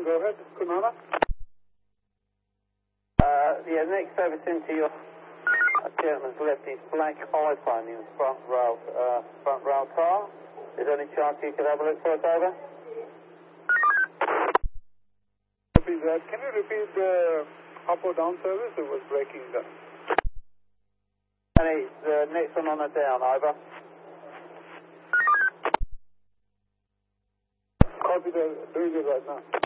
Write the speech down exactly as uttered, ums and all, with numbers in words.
go ahead. Kunala? Uh, yeah, next service into your uh, gentleman's left is black iPhone in front rail, uh, front rail car. Is there any chance you could have a look for us, over? Please, uh, can you repeat the up or down service? It was breaking down. And it's the next one on the down, over. Copy, the doing it right now.